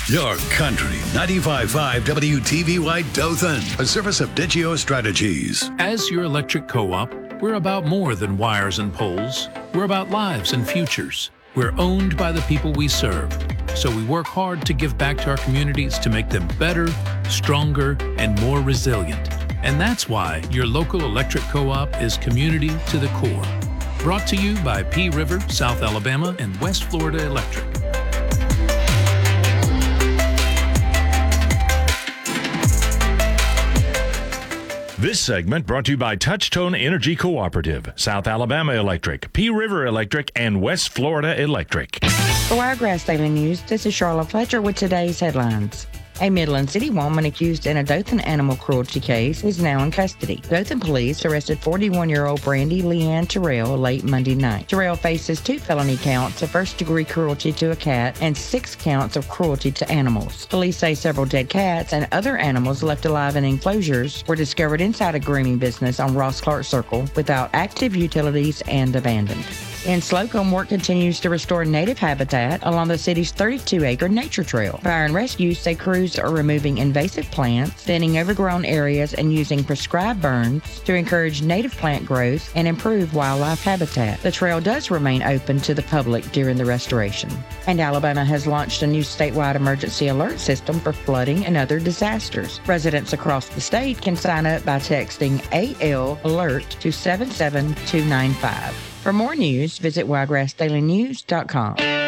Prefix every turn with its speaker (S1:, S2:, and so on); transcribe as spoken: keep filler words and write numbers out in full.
S1: Your country ninety-five point five W T V Y Dothan, a service of Digio Strategies.
S2: As your electric co-op, we're about more than wires and poles. We're about lives and futures. We're owned by the people we serve. So we work hard to give back to our communities to make them better, stronger, and more resilient. And that's why your local electric co-op is community to the core. Brought to you by P River, South Alabama, and West Florida Electric.
S3: This segment brought to you by Touchtone Energy Cooperative, South Alabama Electric, P River Electric, and West Florida Electric.
S4: For Wiregrass Daily News, this is Charlotte Fletcher with today's headlines. A Midland City woman accused in a Dothan animal cruelty case is now in custody. Dothan police arrested forty-one-year-old Brandy Leanne Terrell late Monday night. Terrell faces two felony counts of first-degree cruelty to a cat and six counts of cruelty to animals. Police say several dead cats and other animals left alive in enclosures were discovered inside a grooming business on Ross Clark Circle without active utilities and abandoned. In Slocum, work continues to restore native habitat along the city's thirty-two acre nature trail. Fire and rescue say crews are removing invasive plants, thinning overgrown areas, and using prescribed burns to encourage native plant growth and improve wildlife habitat. The trail does remain open to the public during the restoration. And Alabama has launched a new statewide emergency alert system for flooding and other disasters. Residents across the state can sign up by texting A L Alert to seven seven two nine five. For more news, visit wiregrass daily news dot com.